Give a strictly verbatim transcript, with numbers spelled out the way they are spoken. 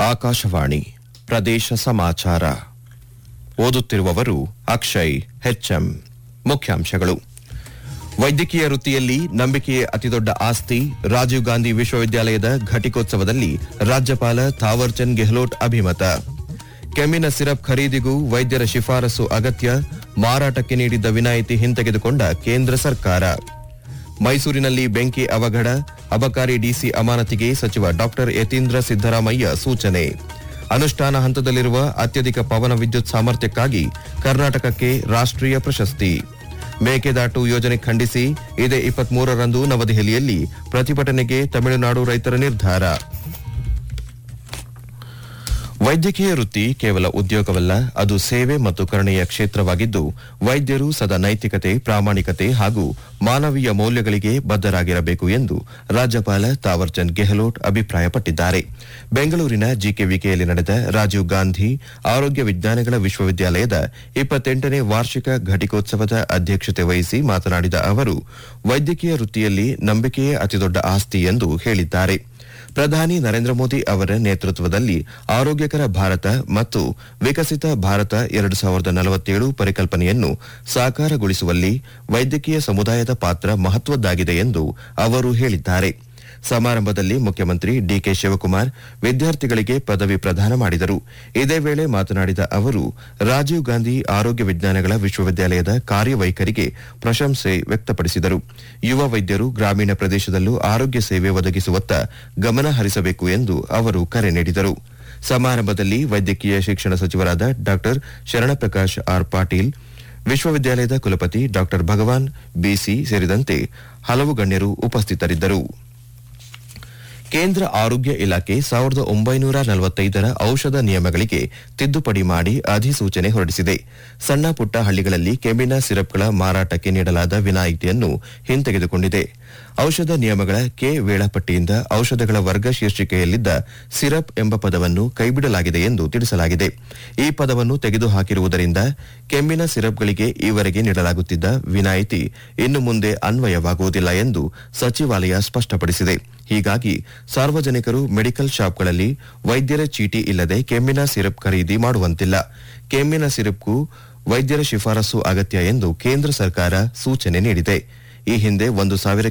ಆಕಾಶವಾಣಿ ಪ್ರದೇಶ ಸಮಾಚಾರ ಓದುತ್ತಿರುವವರು ಅಕ್ಷಯ್ ಹೆಚ್ಎಂ. ಮುಖ್ಯಾಂಶಗಳು: ವೈದ್ಯಕೀಯ ವೃತ್ತಿಯಲ್ಲಿ ನಂಬಿಕೆಯೇ ಅತಿದೊಡ್ಡ ಆಸ್ತಿ. ರಾಜೀವ್ ಗಾಂಧಿ ವಿಶ್ವವಿದ್ಯಾಲಯದ ಘಟಿಕೋತ್ಸವದಲ್ಲಿ ರಾಜ್ಯಪಾಲ ಥಾವರ್ಚಂದ್ ಗೆಹ್ಲೋಟ್ ಅಭಿಮತ. ಕೆಮ್ಮಿನ ಸಿರಪ್ ಖರೀದಿಗೂ ವೈದ್ಯರ ಶಿಫಾರಸು ಅಗತ್ಯ. ಮಾರಾಟಕ್ಕೆ ನೀಡಿದ್ದ ವಿನಾಯಿತಿ ಹಿಂತೆಗೆದುಕೊಂಡ ಕೇಂದ್ರ ಸರ್ಕಾರ. ಮೈಸೂರಿನಲ್ಲಿ ಬೆಂಕಿ ಅವಘಡ. ಅಬಕಾರಿ ಡಿಸಿ ಅಮಾನತಿಗೆ ಸಚಿವ ಡಾ ಯತೀಂದ್ರ ಸಿದ್ದರಾಮಯ್ಯ ಸೂಚನೆ. ಅನುಷ್ಠಾನ ಹಂತದಲ್ಲಿರುವ ಅತ್ಯಧಿಕ ಪವನ ವಿದ್ಯುತ್ ಸಾಮರ್ಥ್ಯಕ್ಕಾಗಿ ಕರ್ನಾಟಕಕ್ಕೆ ರಾಷ್ಟ್ರೀಯ ಪ್ರಶಸ್ತಿ. ಮೇಕೆದಾಟು ಯೋಜನೆ ಖಂಡಿಸಿ ಇದೇ ಇಪ್ಪತ್ಮೂರರಂದು ನವದೆಹಲಿಯಲ್ಲಿ ಪ್ರತಿಭಟನೆಗೆ ತಮಿಳುನಾಡು ರೈತರ ನಿರ್ಧಾರ. ವೈದ್ಯಕೀಯ ವೃತ್ತಿ ಕೇವಲ ಉದ್ಯೋಗವಲ್ಲ, ಅದು ಸೇವೆ ಮತ್ತು ಕರುಣೆಯ ಕ್ಷೇತ್ರವಾಗಿದ್ದು, ವೈದ್ಯರು ಸದಾ ನೈತಿಕತೆ, ಪ್ರಾಮಾಣಿಕತೆ ಹಾಗೂ ಮಾನವೀಯ ಮೌಲ್ಯಗಳಿಗೆ ಬದ್ಧರಾಗಿರಬೇಕು ಎಂದು ರಾಜ್ಯಪಾಲ ಥಾವರ್ಚಂದ್ ಗೆಹ್ಲೋಟ್ ಅಭಿಪ್ರಾಯಪಟ್ಟಿದ್ದಾರೆ. ಬೆಂಗಳೂರಿನ ಜಿಕೆವಿಕೆಯಲ್ಲಿ ನಡೆದ ರಾಜೀವ್ ಗಾಂಧಿ ಆರೋಗ್ಯ ವಿಜ್ಞಾನಗಳ ವಿಶ್ವವಿದ್ಯಾಲಯದ ಇಪ್ಪತ್ತೆಂಟನೇ ವಾರ್ಷಿಕ ಘಟಿಕೋತ್ಸವದ ಅಧ್ಯಕ್ಷತೆ ವಹಿಸಿ ಮಾತನಾಡಿದ ಅವರು, ವೈದ್ಯಕೀಯ ವೃತ್ತಿಯಲ್ಲಿ ನಂಬಿಕೆಯೇ ಅತಿದೊಡ್ಡ ಆಸ್ತಿ ಎಂದು ಹೇಳಿದ್ದಾರೆ. ಪ್ರಧಾನಿ ನರೇಂದ್ರ ಮೋದಿ ಅವರ ನೇತೃತ್ವದಲ್ಲಿ ಆರೋಗ್ಯಕರ ಭಾರತ ಮತ್ತು ವಿಕಸಿತ ಭಾರತ ಎರಡು ಸಾವಿರದ ನಲವತ್ತೇಳು ಪರಿಕಲ್ಪನೆಯನ್ನು ಸಾಕಾರಗೊಳಿಸುವಲ್ಲಿ ವೈದ್ಯಕೀಯ ಸಮುದಾಯದ ಪಾತ್ರ ಮಹತ್ವದ್ದಾಗಿದೆ ಎಂದು ಅವರು ಹೇಳಿದ್ದಾರೆ. ಸಮಾರಂಭದಲ್ಲಿ ಮುಖ್ಯಮಂತ್ರಿ ಡಿಕೆ ಶಿವಕುಮಾರ್ ವಿದ್ಯಾರ್ಥಿಗಳಿಗೆ ಪದವಿ ಪ್ರದಾನ ಮಾಡಿದರು. ಇದೇ ವೇಳೆ ಮಾತನಾಡಿದ ಅವರು, ರಾಜೀವ್ ಗಾಂಧಿ ಆರೋಗ್ಯ ವಿಜ್ಞಾನಗಳ ವಿಶ್ವವಿದ್ಯಾಲಯದ ಕಾರ್ಯವೈಖರಿಗೆ ಪ್ರಶಂಸೆ ವ್ಯಕ್ತಪಡಿಸಿದರು. ಯುವ ವೈದ್ಯರು ಗ್ರಾಮೀಣ ಪ್ರದೇಶದಲ್ಲೂ ಆರೋಗ್ಯ ಸೇವೆ ಒದಗಿಸುವತ್ತ ಗಮನ ಹರಿಸಬೇಕು ಎಂದು ಅವರು ಕರೆ ನೀಡಿದರು. ಸಮಾರಂಭದಲ್ಲಿ ವೈದ್ಯಕೀಯ ಶಿಕ್ಷಣ ಸಚಿವರಾದ ಡಾ ಶರಣಪ್ರಕಾಶ್ ಆರ್ ಪಾಟೀಲ್, ವಿಶ್ವವಿದ್ಯಾಲಯದ ಕುಲಪತಿ ಡಾ ಭಗವಾನ್ ಬಿಸಿ ಸೇರಿದಂತೆ ಹಲವು ಗಣ್ಯರು ಉಪಸ್ಥಿತರಿದ್ದರು. ಕೇಂದ್ರ ಆರೋಗ್ಯ ಇಲಾಖೆ ಸಾವಿರದ ಒಂಬೈನೂರ ನಲವತ್ತೈದರ ಔಷಧ ನಿಯಮಗಳಿಗೆ ತಿದ್ದುಪಡಿ ಮಾಡಿ ಅಧಿಸೂಚನೆ ಹೊರಡಿಸಿದೆ. ಸಣ್ಣ ಪುಟ್ಟ ಹಳ್ಳಿಗಳಲ್ಲಿ ಕೆಮ್ಮಿನ ಸಿರಪ್ಗಳ ಮಾರಾಟಕ್ಕೆ ನೀಡಲಾದ ವಿನಾಯಿತಿಯನ್ನು ಹಿಂತೆಗೆದುಕೊಂಡಿದೆ. ಔಷಧ ನಿಯಮಗಳ ಕೆ ವೇಳಾಪಟ್ಟಿಯಿಂದ ಔಷಧಗಳ ವರ್ಗ ಶೀರ್ಷಿಕೆಯಲ್ಲಿದ್ದ ಸಿರಪ್ ಎಂಬ ಪದವನ್ನು ಕೈಬಿಡಲಾಗಿದೆ ಎಂದು ತಿಳಿಸಲಾಗಿದೆ. ಈ ಪದವನ್ನು ತೆಗೆದುಹಾಕಿರುವುದರಿಂದ ಕೆಮ್ಮಿನ ಸಿರಪ್ಗಳಿಗೆ ಈವರೆಗೆ ನೀಡಲಾಗುತ್ತಿದ್ದ ವಿನಾಯಿತಿ ಇನ್ನು ಮುಂದೆ ಅನ್ವಯವಾಗುವುದಿಲ್ಲ ಎಂದು ಸಚಿವಾಲಯ ಸ್ಪಷ್ಟಪಡಿಸಿದೆ. ಹೀಗಾಗಿ ಸಾರ್ವಜನಿಕರು ಮೆಡಿಕಲ್ ಶಾಪ್ಗಳಲ್ಲಿ ವೈದ್ಯರ ಚೀಟಿ ಇಲ್ಲದೆ ಕೆಮ್ಮಿನ ಸಿರಪ್ ಖರೀದಿ ಮಾಡುವಂತಿಲ್ಲ. ಕೆಮ್ಮಿನ ಸಿರಪ್ಗೂ ವೈದ್ಯರ ಶಿಫಾರಸು ಅಗತ್ಯ ಎಂದು ಕೇಂದ್ರ ಸರ್ಕಾರ ಸೂಚನೆ ನೀಡಿದೆ. ಈ ಹಿಂದೆ ಒಂದು ಸಾವಿರ